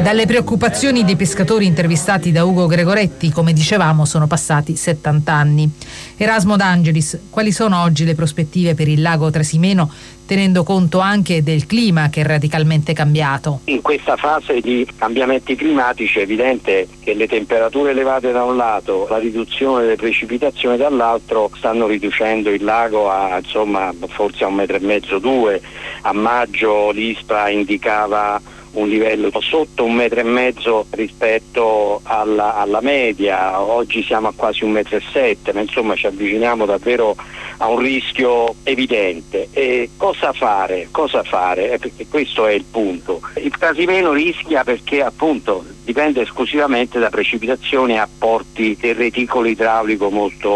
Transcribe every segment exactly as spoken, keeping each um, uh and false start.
Dalle preoccupazioni dei pescatori intervistati da Ugo Gregoretti, come dicevamo, sono passati settanta anni. Erasmo D'Angelis, quali sono oggi le prospettive per il lago Trasimeno, tenendo conto anche del clima che è radicalmente cambiato? In questa fase di cambiamenti climatici è evidente che le temperature elevate da un lato, la riduzione delle precipitazioni dall'altro stanno riducendo il lago a insomma forse a un metro e mezzo, due. A maggio l'I S P R A indicava un livello sotto un metro e mezzo rispetto alla, alla media, oggi siamo a quasi un metro e sette, ma insomma ci avviciniamo davvero a un rischio evidente. E cosa fare? Cosa fare? Eh, perché questo è il punto. Il Trasimeno rischia perché appunto dipende esclusivamente da precipitazioni e apporti del reticolo idraulico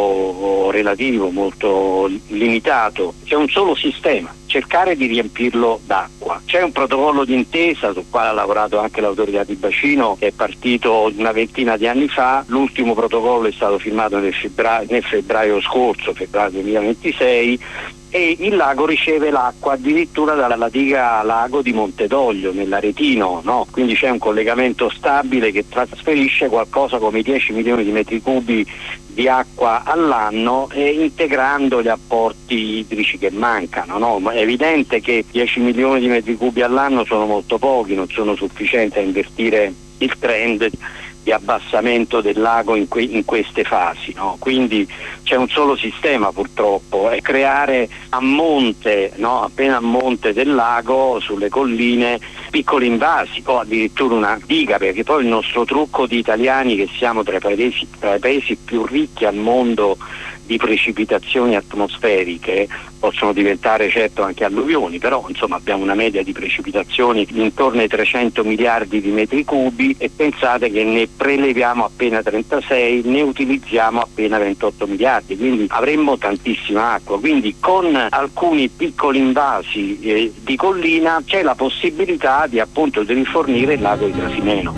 molto relativo, molto limitato. C'è un solo sistema, cercare di riempirlo d'acqua. C'è un protocollo d'intesa sul quale ha lavorato anche l'autorità di bacino, che è partito una ventina di anni fa. L'ultimo protocollo è stato firmato nel febbraio, nel febbraio scorso, febbraio duemilaventisei, e il lago riceve l'acqua addirittura dalla diga lago di Montedoglio nell'Aretino, no? Quindi c'è un collegamento stabile che trasferisce qualcosa come dieci milioni di metri cubi di acqua all'anno, e integrando gli apporti idrici che mancano, no? È evidente che dieci milioni di metri cubi all'anno sono molto pochi, non sono sufficienti a invertire il trend di abbassamento del lago in, que- in queste fasi, no? Quindi c'è un solo sistema purtroppo, è creare a monte, no? Appena a monte del lago, sulle colline, piccoli invasi o addirittura una diga, perché poi il nostro trucco di italiani, che siamo tra i paesi, tra i paesi più ricchi al mondo di precipitazioni atmosferiche, possono diventare certo anche alluvioni, però insomma abbiamo una media di precipitazioni intorno ai trecento miliardi di metri cubi, e pensate che ne preleviamo appena trentasei, ne utilizziamo appena ventotto miliardi, quindi avremmo tantissima acqua. Quindi con alcuni piccoli invasi eh, di collina c'è la possibilità di appunto di rifornire il lago di Trasimeno.